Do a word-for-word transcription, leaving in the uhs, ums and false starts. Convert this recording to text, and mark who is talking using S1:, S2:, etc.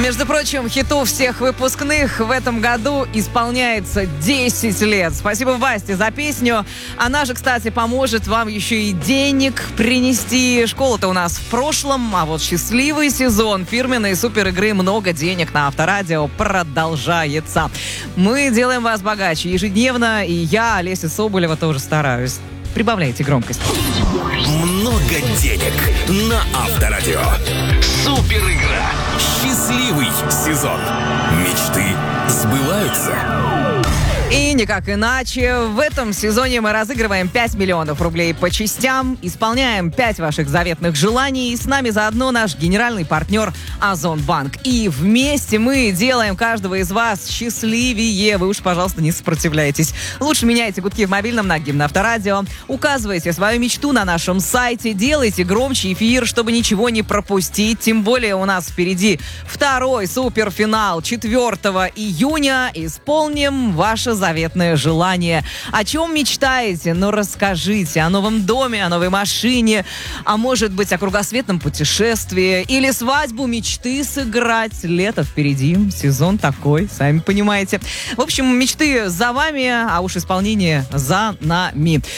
S1: Между прочим, хиту всех выпускных в этом году исполняется десять лет. Спасибо Васте за песню. Она же, кстати, поможет вам еще и денег принести. Школа-то у нас в прошлом, а вот счастливый сезон фирменной супер игры «Много денег» на Авторадио продолжается. Мы делаем вас богаче ежедневно, и я, Олеся Соболева, тоже стараюсь. Прибавляйте громкость.
S2: Много денег на Авторадио. Супер игра. Счастливый сезон. Мечты сбываются.
S1: И никак иначе. В этом сезоне мы разыгрываем пять миллионов рублей по частям, исполняем пять ваших заветных желаний, и с нами заодно наш генеральный партнер Озонбанк. И вместе мы делаем каждого из вас счастливее. Вы уж, пожалуйста, не сопротивляйтесь. Лучше меняйте гудки в мобильном на гимн Авторадио, указывайте свою мечту на нашем сайте, делайте громче эфир, чтобы ничего не пропустить. Тем более у нас впереди второй суперфинал четвёртого июня. Исполним ваше заветное желание. О чем мечтаете? Ну, расскажите. О новом доме, о новой машине, а может быть, о кругосветном путешествии или свадьбу мечты сыграть. Лето впереди, сезон такой, сами понимаете. В общем, мечты за вами, а уж исполнение за нами.